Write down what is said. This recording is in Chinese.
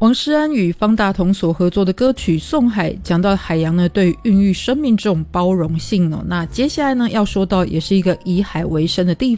王诗安与方大同所合作的歌曲《送海》讲到海洋呢对孕育生命这种包容性哦。那接下来呢要说到也是一个以海为生的地